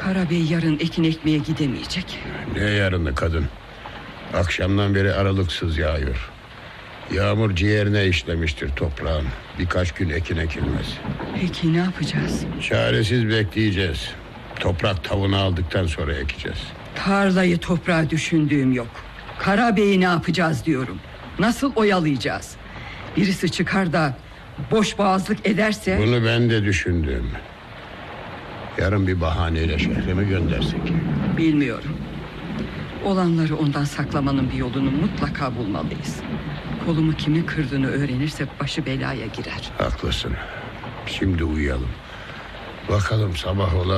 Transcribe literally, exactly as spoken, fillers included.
Karabey yarın ekin ekmeye gidemeyecek. Ne yarını kadın? Akşamdan beri aralıksız yağıyor. Yağmur ciğerine işlemiştir toprağın. Birkaç gün ekin ekilmez. Peki ne yapacağız? Çaresiz bekleyeceğiz. Toprak tavuğunu aldıktan sonra ekeceğiz. Tarlayı toprağa düşündüğüm yok. Karabey'i ne yapacağız diyorum. Nasıl oyalayacağız? Birisi çıkar da boş boğazlık ederse... Bunu ben de düşündüm. Yarın bir bahaneyle şehre mi göndersek? Bilmiyorum. Olanları ondan saklamanın bir yolunu mutlaka bulmalıyız. Kolumu kimin kırdığını öğrenirse başı belaya girer. Haklısın. Şimdi uyuyalım. Bakalım sabah ola